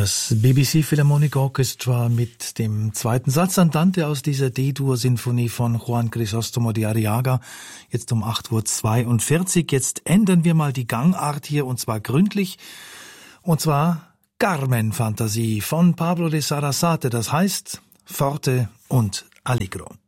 Das BBC Philharmonic Orchestra mit dem zweiten Satz Andante aus dieser D-Dur-Sinfonie von Juan Crisóstomo de Arriaga. Jetzt um 8:42 Uhr. Jetzt ändern wir mal die Gangart hier, und zwar gründlich. Und zwar Carmen-Fantasie von Pablo de Sarasate. Das heißt Forte und Allegro.